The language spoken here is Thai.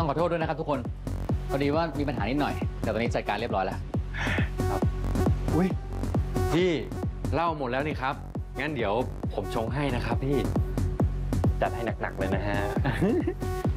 ขอโทษด้วยนะครับทุกคนพอดีว่ามีปัญหานิดหน่อยแต่ตอนนี้จัดการเรียบร้อยแล้วครับอุ้ยพี่เล่าหมดแล้วนี่ครับงั้นเดี๋ยวผมชงให้นะครับพี่จัดให้หนักๆเลยนะฮะ